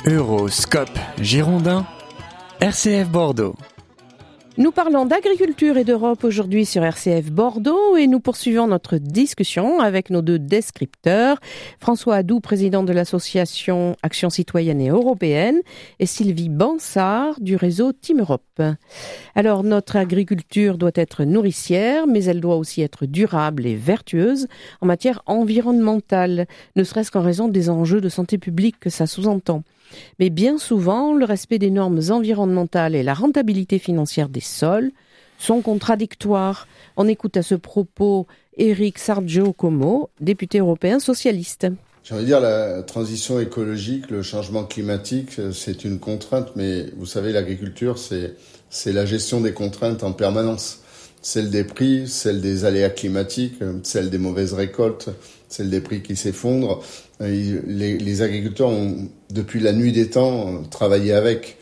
Euroscope Girondin, RCF Bordeaux. Nous parlons d'agriculture et d'Europe aujourd'hui sur RCF Bordeaux et nous poursuivons notre discussion avec nos deux descripteurs, François Adoux, président de l'association Action citoyenne et européenne, et Sylvie Bansard du réseau Team Europe. Alors, notre agriculture doit être nourricière, mais elle doit aussi être durable et vertueuse en matière environnementale, ne serait-ce qu'en raison des enjeux de santé publique que ça sous-entend. Mais bien souvent, le respect des normes environnementales et la rentabilité financière des sols sont contradictoires. On écoute à ce propos Éric Sargio-Como, député européen socialiste. J'ai envie de dire, la transition écologique, le changement climatique, c'est une contrainte, mais vous savez, l'agriculture, c'est la gestion des contraintes en permanence. Celle des prix, celle des aléas climatiques, celle des mauvaises récoltes, celle des prix qui s'effondrent. Les agriculteurs ont, depuis la nuit des temps, travaillé avec.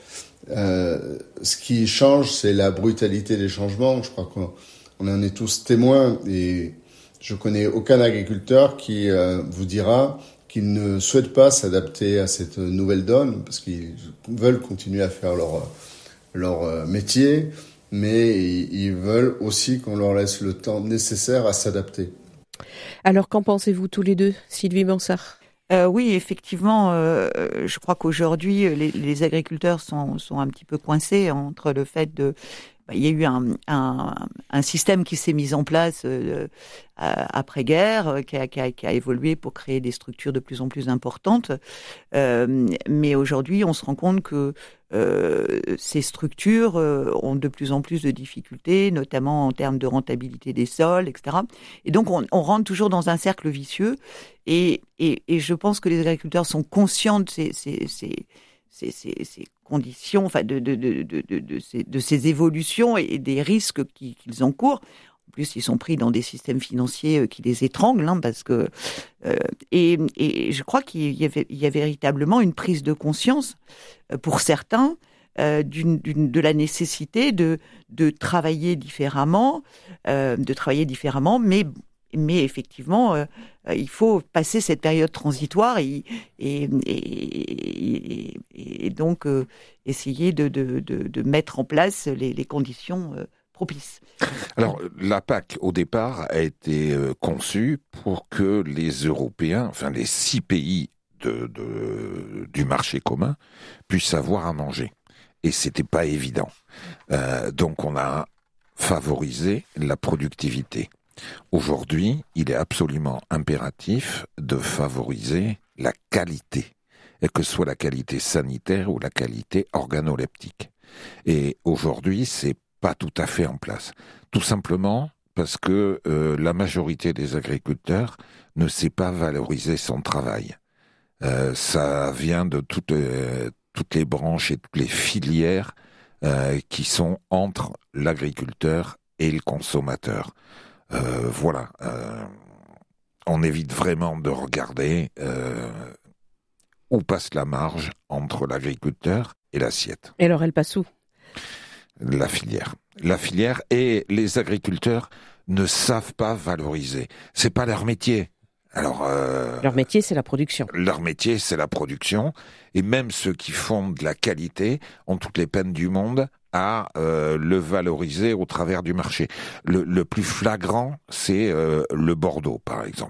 Ce qui change, c'est la brutalité des changements. Je crois qu'on en est tous témoins et je connais aucun agriculteur qui vous dira qu'il ne souhaite pas s'adapter à cette nouvelle donne parce qu'ils veulent continuer à faire leur métier, mais ils veulent aussi qu'on leur laisse le temps nécessaire à s'adapter. Alors, qu'en pensez-vous tous les deux, Sylvie Bansard ? Oui, effectivement, je crois qu'aujourd'hui, les agriculteurs sont un petit peu coincés entre le fait de... Il y a eu un système qui s'est mis en place après-guerre, qui a évolué pour créer des structures de plus en plus importantes. Mais aujourd'hui, on se rend compte que ces structures ont de plus en plus de difficultés, notamment en termes de rentabilité des sols, etc. Et donc, on rentre toujours dans un cercle vicieux. Et je pense que les agriculteurs sont conscients de ces conditions, enfin de ces évolutions et des risques qu'ils encourent. En plus, ils sont pris dans des systèmes financiers qui les étranglent, parce que et je crois qu'il y a véritablement une prise de conscience pour certains de la nécessité de travailler différemment, mais effectivement, il faut passer cette période transitoire et donc essayer de mettre en place les conditions propices. Alors, la PAC, au départ, a été conçue pour que les Européens, enfin les 6 pays du marché commun, puissent avoir à manger. Et c'était pas évident. Donc, on a favorisé la productivité. Aujourd'hui, il est absolument impératif de favoriser la qualité, et que ce soit la qualité sanitaire ou la qualité organoleptique. Et aujourd'hui, c'est pas tout à fait en place. Tout simplement parce que la majorité des agriculteurs ne sait pas valoriser son travail. Ça vient de toutes les branches et toutes les filières qui sont entre l'agriculteur et le consommateur. Voilà, on évite vraiment de regarder où passe la marge entre l'agriculteur et l'assiette. Et alors, elle passe où ? La filière et les agriculteurs ne savent pas valoriser. C'est pas leur métier. Alors, leur métier, c'est la production. Leur métier, c'est la production. Et même ceux qui font de la qualité ont toutes les peines du monde à le valoriser au travers du marché. Le plus flagrant, c'est le Bordeaux, par exemple.